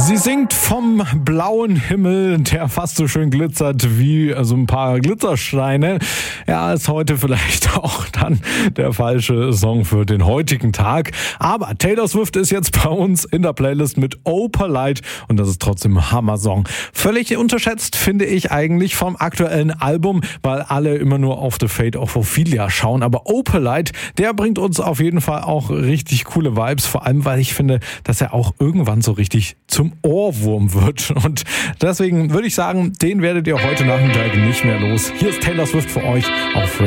Sie singt vom blauen Himmel, der fast so schön glitzert wie so ein paar Glitzersteine. Ja, ist heute vielleicht auch dann der falsche Song für den heutigen Tag. Aber Taylor Swift ist jetzt bei uns in der Playlist mit Opalite und das ist trotzdem ein Hammer-Song. Völlig unterschätzt finde ich eigentlich vom aktuellen Album, weil alle immer nur auf The Fate of Ophelia schauen. Aber Opalite, der bringt uns auf jeden Fall auch richtig coole Vibes, vor allem weil ich finde, dass er auch irgendwann so richtig zum Ohrwurm wird. Und deswegen würde ich sagen, den werdet ihr heute Nachmittag nicht mehr los. Hier ist Taylor Swift für euch auf